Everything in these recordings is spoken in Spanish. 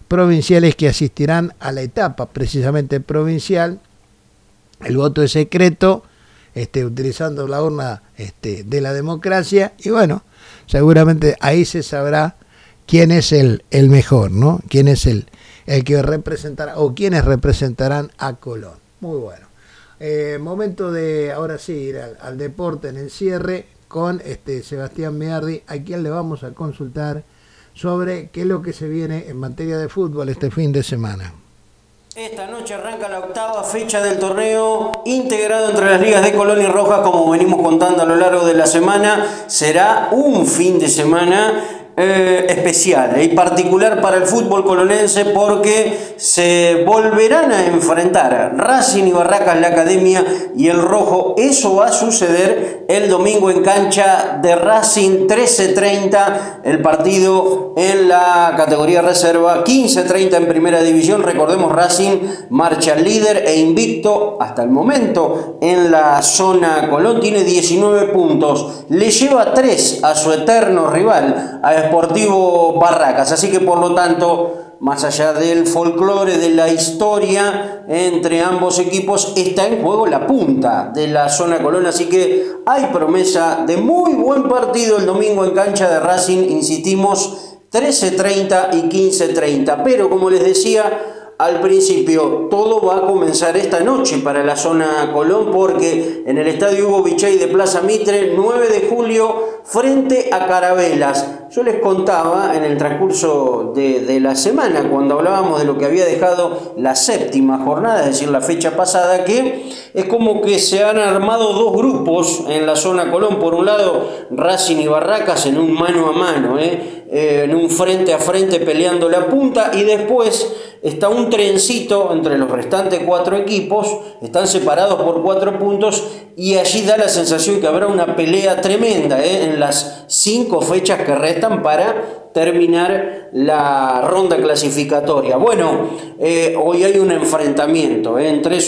provinciales que asistirán a la etapa precisamente provincial. El voto es secreto, utilizando la urna de la democracia, y bueno, seguramente ahí se sabrá quién es el mejor, ¿no? Quién es el que representará o quiénes representarán a Colón. Muy bueno. Momento de ahora sí ir al deporte en el cierre con Sebastián Meardi, a quien le vamos a consultar sobre qué es lo que se viene en materia de fútbol este fin de semana. Esta noche arranca la octava fecha del torneo integrado entre las ligas de Colón y Rojas, como venimos contando a lo largo de la semana. Será un fin de semana especial y particular para el fútbol colonense, porque se volverán a enfrentar Racing y Barracas, la Academia y el Rojo. Eso va a suceder el domingo en cancha de Racing, 13:30 el partido en la categoría reserva, 15:30 en primera división. Recordemos, Racing marcha líder e invicto hasta el momento en la zona Colón, tiene 19 puntos, le lleva 3 a su eterno rival, a Sportivo Barracas. Así que por lo tanto, más allá del folclore, de la historia entre ambos equipos, está en juego la punta de la zona Colón. Así que hay promesa de muy buen partido el domingo en cancha de Racing, insistimos, 13:30 y 15:30. Pero como les decía al principio, todo va a comenzar esta noche para la zona Colón, porque en el estadio Hugo Bichay de Plaza Mitre, 9 de julio, frente a Carabelas. Yo les contaba en el transcurso de la semana, cuando hablábamos de lo que había dejado la séptima jornada, es decir, la fecha pasada, que es como que se han armado dos grupos en la zona Colón. Por un lado, Racing y Barracas en un mano a mano, en un frente a frente peleando la punta, y después está un trencito entre los restantes 4 equipos, están separados por 4 puntos, y allí da la sensación que habrá una pelea tremenda en las 5 fechas que restan para terminar la ronda clasificatoria. Bueno, hoy hay un enfrentamiento entre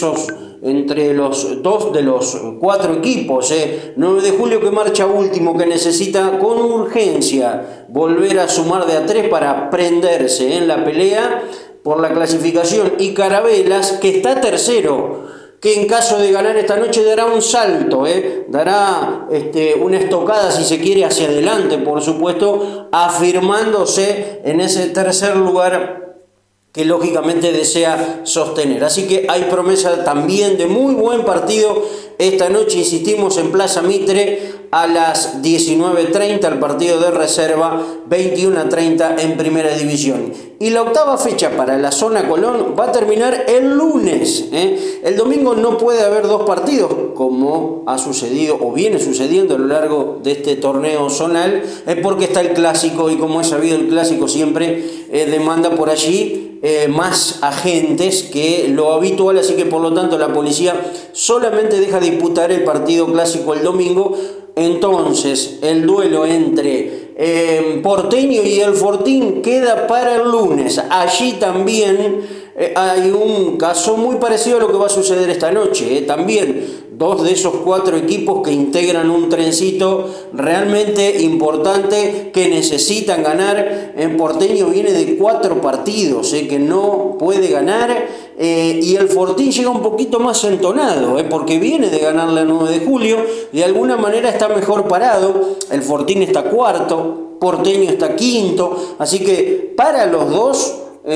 los 2 de los 4 equipos. 9 de julio, que marcha último, que necesita con urgencia volver a sumar de a 3 para prenderse en la pelea por la clasificación, y Carabelas, que está tercero, que en caso de ganar esta noche dará un salto, dará una estocada, si se quiere, hacia adelante, por supuesto, afirmándose en ese tercer lugar que lógicamente desea sostener. Así que hay promesa también de muy buen partido esta noche, insistimos, en Plaza Mitre, a las 19:30 el partido de reserva, 21:30 en primera división. Y la octava fecha para la zona Colón va a terminar el lunes. El domingo no puede haber 2 partidos, como ha sucedido o viene sucediendo a lo largo de este torneo zonal, porque está el clásico, y como es sabido, el clásico siempre demanda por allí más agentes que lo habitual. Así que por lo tanto la policía solamente deja disputar el partido clásico el domingo. Entonces el duelo entre Porteño y el Fortín queda para el lunes. Allí también hay un caso muy parecido a lo que va a suceder esta noche. También 2 de esos 4 equipos que integran un trencito realmente importante, que necesitan ganar. En Porteño viene de 4 partidos que no puede ganar, y el Fortín llega un poquito más entonado, porque viene de ganarle a 9 de julio, de alguna manera está mejor parado. El Fortín está cuarto, Porteño está quinto, así que para los dos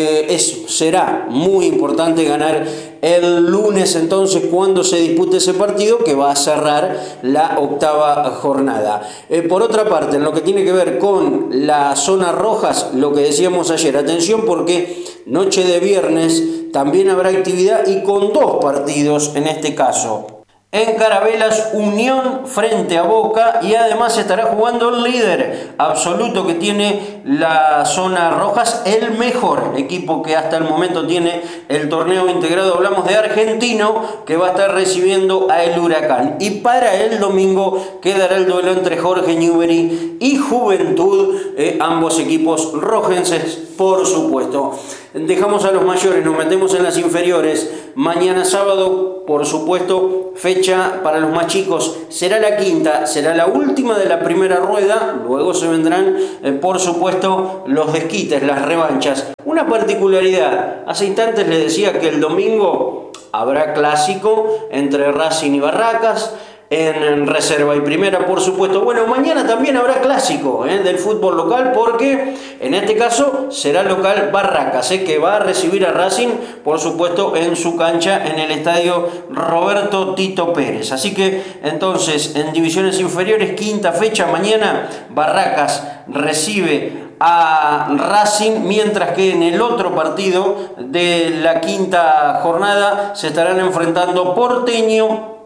será muy importante ganar el lunes, entonces, cuando se dispute ese partido que va a cerrar la octava jornada. Por otra parte, en lo que tiene que ver con la zona Rojas, lo que decíamos ayer, atención, porque noche de viernes también habrá actividad, y con 2 partidos en este caso. En Carabelas, Unión frente a Boca, y además estará jugando el líder absoluto que tiene la zona Rojas, el mejor equipo que hasta el momento tiene el torneo integrado. Hablamos de Argentino, que va a estar recibiendo a el Huracán. Y para el domingo quedará el duelo entre Jorge Newbery y Juventud, ambos equipos rojenses, por supuesto. Dejamos a los mayores, nos metemos en las inferiores. Mañana sábado, por supuesto, fecha para los más chicos. Será la quinta, será la última de la primera rueda. Luego se vendrán, por supuesto, los desquites, las revanchas. una particularidad. Hace instantes les decía que el domingo habrá clásico entre Racing y Barracas, en reserva y primera, por supuesto. Bueno, mañana también habrá clásico del fútbol local, porque en este caso será local Barracas, que va a recibir a Racing, por supuesto, en su cancha en el estadio Roberto Tito Pérez. Así que entonces en divisiones inferiores, quinta fecha, mañana Barracas recibe a Racing, mientras que en el otro partido de la quinta jornada se estarán enfrentando Porteño.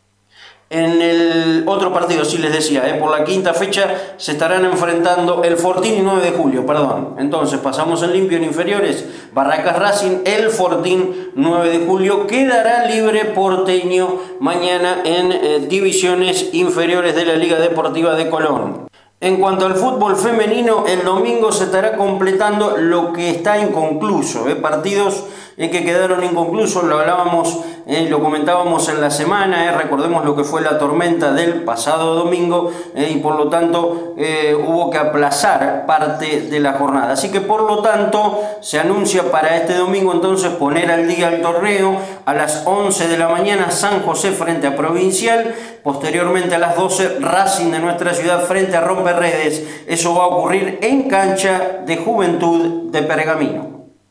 En el otro partido, sí les decía, por la quinta fecha se estarán enfrentando el Fortín y 9 de julio, perdón. Entonces pasamos en limpio en inferiores, Barracas Racing, el Fortín 9 de julio. Quedará libre Porteño mañana en divisiones inferiores de la Liga Deportiva de Colón. En cuanto al fútbol femenino, el domingo se estará completando lo que está inconcluso, partidos que quedaron inconclusos, lo hablábamos, lo comentábamos en la semana, recordemos lo que fue la tormenta del pasado domingo, y por lo tanto hubo que aplazar parte de la jornada. Así que por lo tanto se anuncia para este domingo entonces poner al día el torneo a las 11 de la mañana, San José frente a Provincial, posteriormente a las 12 Racing de nuestra ciudad frente a Romperredes. Eso va a ocurrir en cancha de Juventud de Pergamino.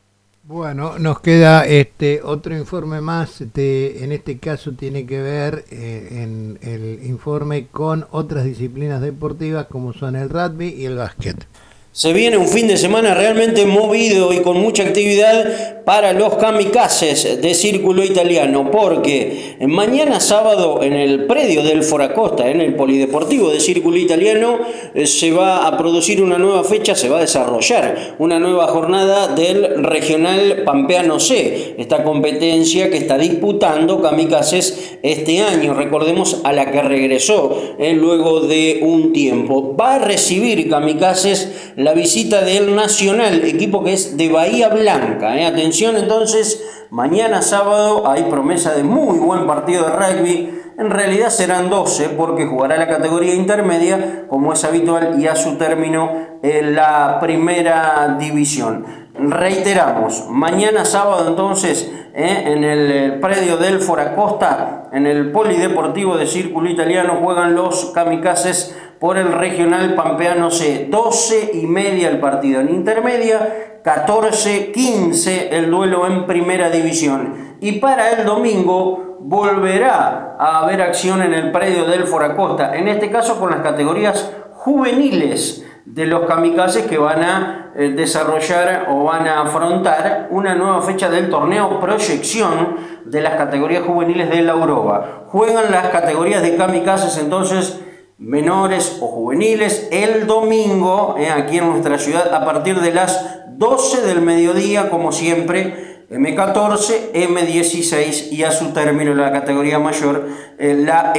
Bueno, nos queda otro informe más, en este caso tiene que ver en el informe con otras disciplinas deportivas como son el rugby y el básquet. Se viene un fin de semana realmente movido y con mucha actividad para los kamikazes de Círculo Italiano, porque mañana sábado en el predio del Foracosta, en el Polideportivo de Círculo Italiano, se va a producir una nueva fecha, se va a desarrollar una nueva jornada del Regional Pampeano C, esta competencia que está disputando kamikazes este año, recordemos, a la que regresó luego de un tiempo. Va a recibir kamikazes la visita del Nacional, equipo que es de Bahía Blanca. Atención entonces, mañana sábado hay promesa de muy buen partido de rugby. En realidad serán 12 porque jugará la categoría intermedia como es habitual y a su término en la primera división. Reiteramos, mañana sábado entonces en el predio del Foracosta, en el Polideportivo de Círculo Italiano, juegan los kamikazes por el Regional Pampeano C. 12:30 el partido en intermedia, 14:15 el duelo en primera división. Y para el domingo volverá a haber acción en el predio del Foracosta, en este caso con las categorías juveniles de los kamikazes, que van a desarrollar o van a afrontar una nueva fecha del torneo Proyección de las categorías juveniles de la Uroba. Juegan las categorías de kamikazes entonces menores o juveniles el domingo aquí en nuestra ciudad a partir de las 12 del mediodía, como siempre, M14, M16 y a su término la categoría mayor, la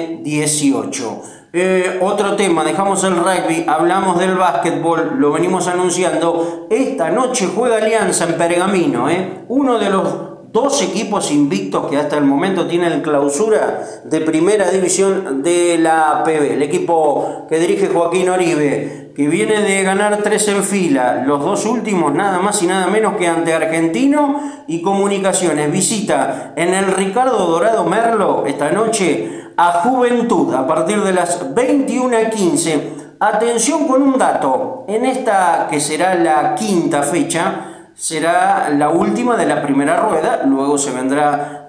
M18. Otro tema, dejamos el rugby, hablamos del básquetbol, lo venimos anunciando. Esta noche juega Alianza en Pergamino, uno de los 2 equipos invictos que hasta el momento tienen clausura de primera división de la PB. El equipo que dirige Joaquín Oribe, que viene de ganar 3 en fila, los 2 últimos nada más y nada menos que ante Argentino y Comunicaciones. Visita en el Ricardo Dorado Merlo esta noche a Juventud a partir de las 21:15. Atención con un dato, en esta que será la quinta fecha, será la última de la primera rueda, luego se vendrá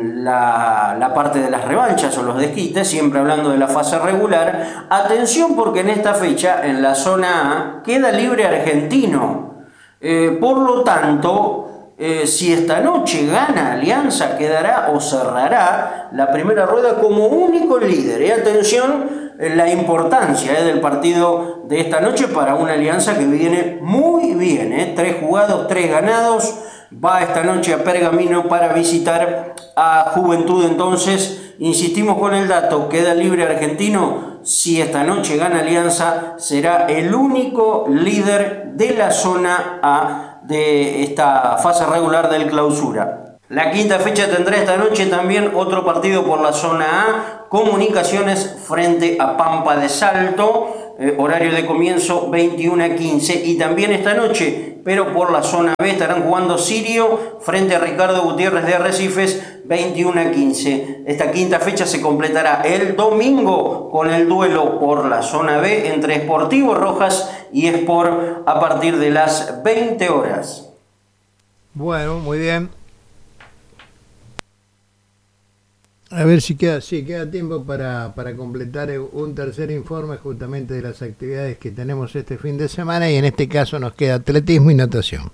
la parte de las revanchas o los desquites, siempre hablando de la fase regular. Atención porque en esta fecha, en la zona A, queda libre Argentino. Por lo tanto, si esta noche gana Alianza, quedará o cerrará la primera rueda como único líder. Atención la importancia del partido de esta noche para una Alianza que viene muy bien, 3 jugados, 3 ganados. Va esta noche a Pergamino para visitar a Juventud. Entonces, insistimos con el dato, queda libre Argentino. Si esta noche gana Alianza, será el único líder de la zona A de esta fase regular del clausura. La quinta fecha tendrá esta noche también otro partido por la zona A, Comunicaciones frente a Pampa de Salto, horario de comienzo 21:15, y también esta noche pero por la zona B estarán jugando Sirio frente a Ricardo Gutiérrez de Arrecifes, 21-15. Esta quinta fecha se completará el domingo con el duelo por la zona B entre Sportivo Rojas y Sport a partir de las 20 horas. Bueno, muy bien. A ver si queda tiempo para completar un tercer informe justamente de las actividades que tenemos este fin de semana, y en este caso nos queda atletismo y natación.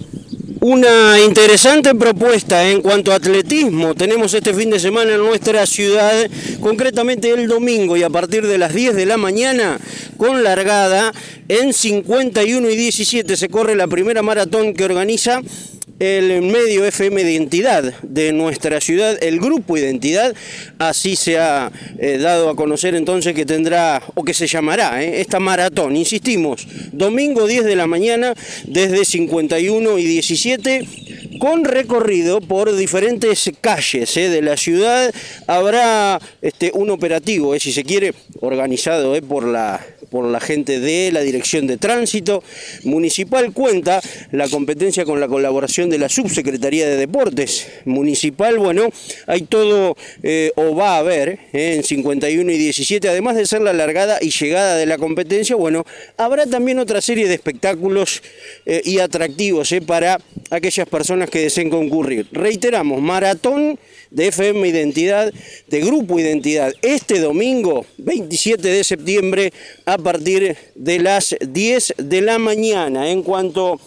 Una interesante propuesta en cuanto a atletismo tenemos este fin de semana en nuestra ciudad, concretamente el domingo y a partir de las 10 de la mañana, con largada en 51 y 17 se corre la primera maratón que organiza el medio FM de Identidad de nuestra ciudad, el Grupo Identidad. Así se ha dado a conocer entonces que tendrá, o que se llamará, esta maratón. Insistimos, domingo 10 de la mañana desde 51 y 17, con recorrido por diferentes calles de la ciudad. Habrá un operativo, si se quiere, organizado por la gente de la Dirección de Tránsito Municipal. Cuenta la competencia con la colaboración de la Subsecretaría de Deportes Municipal. Bueno, hay todo, o va a haber, en 51 y 17, además de ser la largada y llegada de la competencia, bueno, habrá también otra serie de espectáculos y atractivos para aquellas personas que deseen concurrir. Reiteramos, maratón de FM Identidad, de Grupo Identidad, este domingo 27 de septiembre a partir de las 10 de la mañana. En cuanto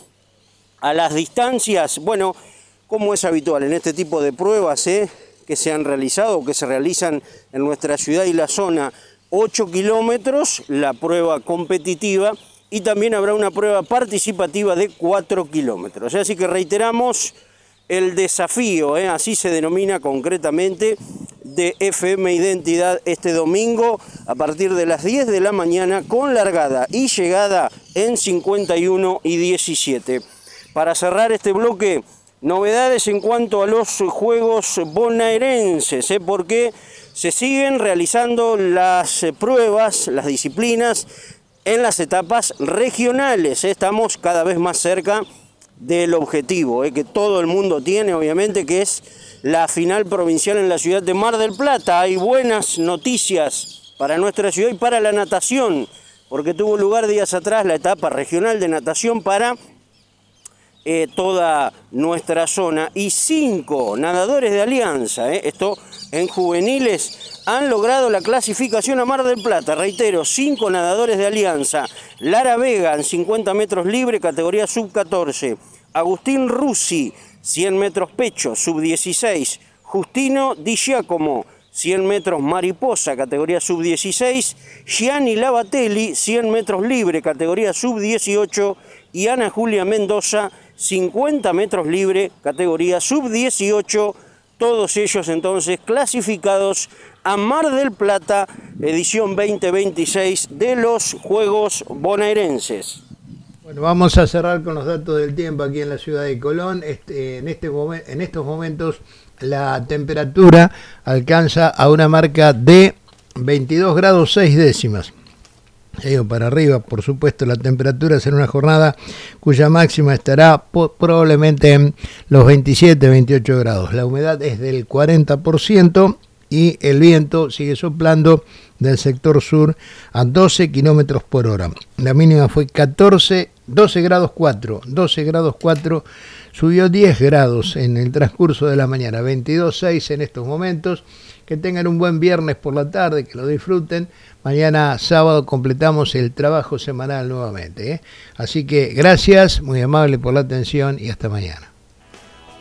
a las distancias, bueno, como es habitual en este tipo de pruebas que se han realizado o que se realizan en nuestra ciudad y la zona, 8 kilómetros, la prueba competitiva, y también habrá una prueba participativa de 4 kilómetros. Así que reiteramos, el desafío, así se denomina concretamente, de FM Identidad este domingo a partir de las 10 de la mañana, con largada y llegada en 51 y 17. Para cerrar este bloque, novedades en cuanto a los Juegos Bonaerenses, porque se siguen realizando las pruebas, las disciplinas en las etapas regionales. Estamos cada vez más cerca del objetivo que todo el mundo tiene, obviamente, que es la final provincial en la ciudad de Mar del Plata. Hay buenas noticias para nuestra ciudad y para la natación, porque tuvo lugar días atrás la etapa regional de natación para toda nuestra zona, y 5 nadadores de Alianza, esto en juveniles, han logrado la clasificación a Mar del Plata. Reitero, 5 nadadores de Alianza: Lara Vega en 50 metros libre, categoría sub-14, Agustín Russi, 100 metros pecho, sub-16, Justino Di Giacomo, 100 metros mariposa, categoría sub-16, Gianni Lavatelli, 100 metros libre, categoría sub-18, y Ana Julia Mendoza, 50 metros libre, categoría sub-18, todos ellos entonces clasificados a Mar del Plata, edición 2026 de los Juegos Bonaerenses. Bueno, vamos a cerrar con los datos del tiempo aquí en la ciudad de Colón. En estos momentos la temperatura alcanza a una marca de 22 grados 6 décimas. Para arriba, por supuesto, la temperatura será una jornada cuya máxima estará probablemente en los 27, 28 grados. La humedad es del 40% y el viento sigue soplando del sector sur a 12 kilómetros por hora. La mínima fue 12 grados 4, subió 10 grados en el transcurso de la mañana, 22,6 en estos momentos. Que tengan un buen viernes por la tarde, que lo disfruten. Mañana sábado completamos el trabajo semanal nuevamente. Así que gracias, muy amable por la atención y hasta mañana.